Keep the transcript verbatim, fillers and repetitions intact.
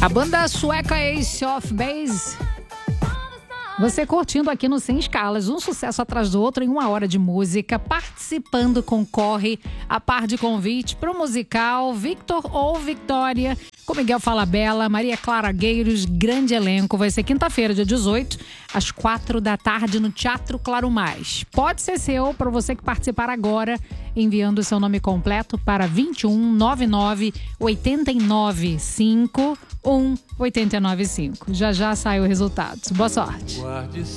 A banda sueca Ace of Base. Você curtindo aqui no Sem Escalas, um sucesso atrás do outro em uma hora de música. Participando concorre a par de convite para o musical Victor ou Victoria, com Miguel Falabella, Maria Clara Gueiros, grande elenco. Vai ser quinta-feira, dia dezoito, às quatro da tarde, no Teatro Claro Mais. Pode ser seu para você que participar agora, enviando seu nome completo para vinte e um, noventa e nove, oitenta e nove, cinco um, oitenta e nove cinco. Já já sai o resultado. Boa sorte.